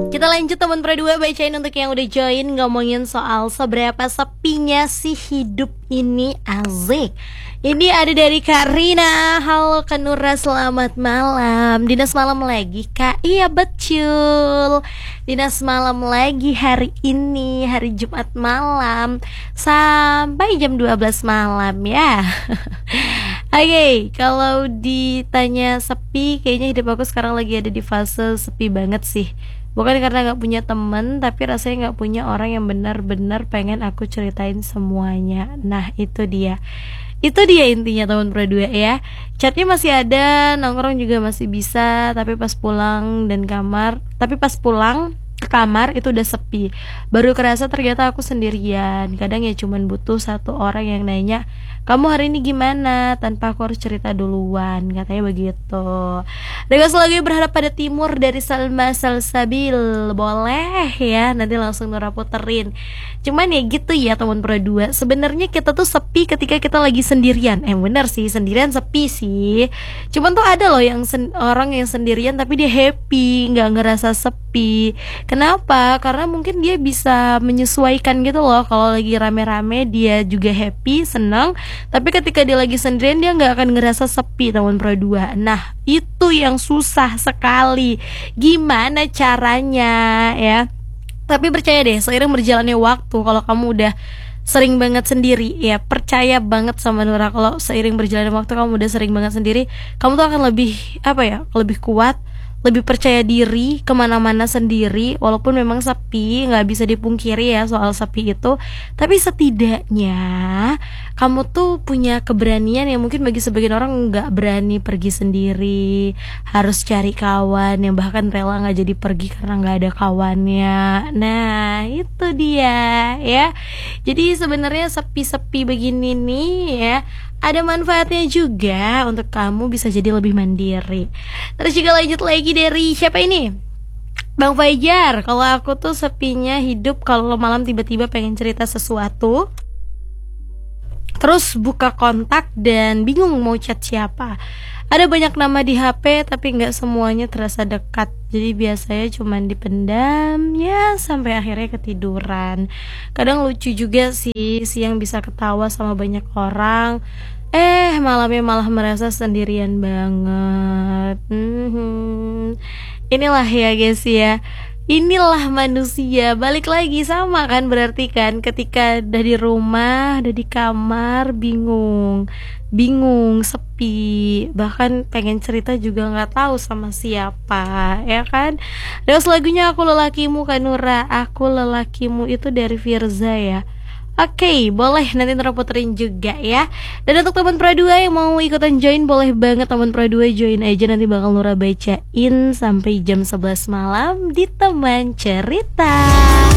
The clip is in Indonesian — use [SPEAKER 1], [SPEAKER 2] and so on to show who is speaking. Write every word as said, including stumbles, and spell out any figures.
[SPEAKER 1] Kita lanjut teman Pro dua, bacain untuk yang udah join, ngomongin soal seberapa sepinya sih hidup ini. Asik. Ini ada dari Kak Rina. Halo Kak Nura, selamat malam. Dinas malam lagi Kak? Iya betul, dinas malam lagi hari ini, hari Jumat malam sampai jam dua belas malam ya. Oke, okay, kalau ditanya sepi, kayaknya hidup aku sekarang lagi ada di fase sepi banget sih. Bukan karena gak punya temen, tapi rasanya gak punya orang yang benar-benar pengen aku ceritain semuanya. Nah itu dia, itu dia intinya teman Pro dua ya. Chatnya masih ada, nongkrong juga masih bisa, tapi pas pulang dan kamar, tapi pas pulang ke kamar itu udah sepi. Baru kerasa ternyata aku sendirian. Kadang ya cuman butuh satu orang yang nanya, kamu hari ini gimana? Tanpa aku harus cerita duluan, katanya begitu. Dengan lagi berharap pada timur dari Salma Salsabil. Boleh ya, nanti langsung Nora puterin. Cuman ya gitu ya teman Pro dua, sebenarnya kita tuh sepi ketika kita lagi sendirian. Eh bener sih, sendirian sepi sih. Cuman tuh ada loh yang sen- orang yang sendirian tapi dia happy, gak ngerasa sepi. Kenapa? Karena mungkin dia bisa menyesuaikan gitu loh. Kalau lagi rame-rame dia juga happy, senang. Tapi ketika dia lagi sendirian dia gak akan ngerasa sepi teman Pro dua. Nah itu yang susah sekali. Gimana caranya ya? Tapi percaya deh, seiring berjalannya waktu, kalau kamu udah sering banget sendiri, ya percaya banget sama Nura, kalau seiring berjalannya waktu kamu udah sering banget sendiri, kamu tuh akan lebih apa ya, lebih kuat, lebih percaya diri, kemana-mana sendiri. Walaupun memang sepi, gak bisa dipungkiri ya soal sepi itu, tapi setidaknya kamu tuh punya keberanian yang mungkin bagi sebagian orang gak berani pergi sendiri, harus cari kawan, yang bahkan rela gak jadi pergi karena gak ada kawannya. Nah itu dia ya. Jadi sebenarnya sepi-sepi begini nih ya, ada manfaatnya juga untuk kamu bisa jadi lebih mandiri. Terus juga lanjut lagi dari siapa ini? Bang Fajar. Kalau aku tuh sepinya hidup kalau malam tiba-tiba pengen cerita sesuatu, terus buka kontak dan bingung mau chat siapa. Ada banyak nama di H P tapi gak semuanya terasa dekat. Jadi biasanya cuman dipendam ya sampai akhirnya ketiduran. Kadang lucu juga sih, siang bisa ketawa sama banyak orang, eh malamnya malah merasa sendirian banget. hmm. Inilah ya guys ya, inilah manusia. Balik lagi sama kan, berarti kan ketika udah di rumah, udah di kamar, bingung bingung, sepi, bahkan pengen cerita juga nggak tahu sama siapa, ya kan? Terus lagunya Aku Lelakimu Kak Nura, Aku Lelakimu itu dari Firza ya. Oke, okay, boleh nanti Nora puterin juga ya. Dan untuk teman Pro dua yang mau ikutan join, boleh banget teman Pro dua join aja, nanti bakal Nora bacain sampai jam sebelas malam di Teman Cerita.